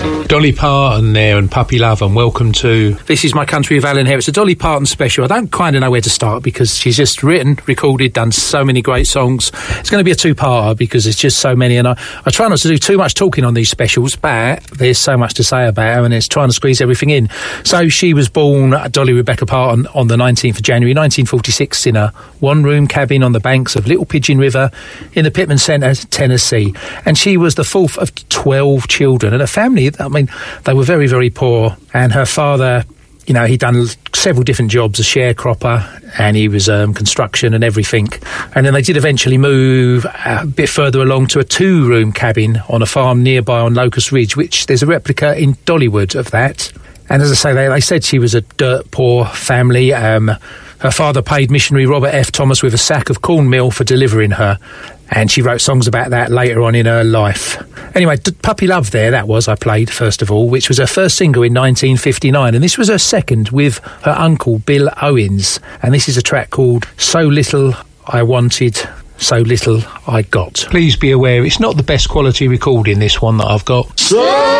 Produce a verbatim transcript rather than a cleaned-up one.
Dolly Parton there and Puppy Love, and welcome to This Is My Country with Alan here. It's a Dolly Parton special. I don't kind of know where to start because she's just written, recorded, done so many great songs. It's going to be a two-parter because there's just so many, and I, I try not to do too much talking on these specials, but there's so much to say about her and it's trying to squeeze everything in. So she was born, Dolly Rebecca Parton, on the nineteenth of January nineteen forty-six in a one-room cabin on the banks of Little Pigeon River in the Pittman Centre, Tennessee. And she was the fourth of twelve children, and her family, I mean, they were very, very poor, and her father, you know, he'd done several different jobs, a sharecropper, and he was um, construction and everything. And then they did eventually move a bit further along to a two-room cabin on a farm nearby on Locust Ridge, which there's a replica in Dollywood of that. And as I say, they, they said she was a dirt poor family. Um, her father paid missionary Robert F. Thomas with a sack of cornmeal for delivering her, and she wrote songs about that later on in her life. Anyway, D- Puppy Love there, that was, I played, first of all, which was her first single in nineteen fifty-nine, and this was her second with her uncle, Bill Owens, and this is a track called So Little I Wanted, So Little I Got. Please be aware, it's not the best quality recording, this one that I've got. So